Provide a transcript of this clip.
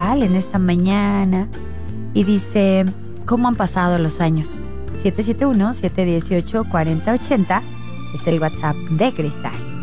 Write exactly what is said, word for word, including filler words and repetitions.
Cristal en esta mañana y dice, ¿cómo han pasado los años? siete siete uno, siete uno ocho, cuatro cero ocho cero es el WhatsApp de Cristal.